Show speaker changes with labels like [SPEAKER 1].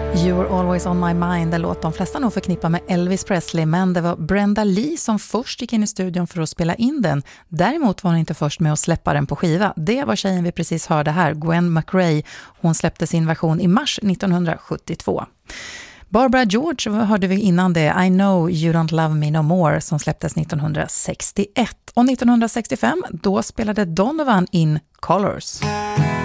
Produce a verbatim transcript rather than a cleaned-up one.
[SPEAKER 1] You're always on my mind, en låt de flesta nog förknippar med Elvis Presley, men det var Brenda Lee som först gick in i studion för att spela in den. Däremot var hon inte först med att släppa den på skiva. Det var tjejen vi precis hörde här, Gwen McRae. Hon släppte sin version i mars nittonhundrasjuttiotvå. Barbara George hörde vi innan det, I know you don't love me no more, som släpptes nittonhundrasextioett. Och nittonhundrasextiofem, då spelade Donovan in Colors.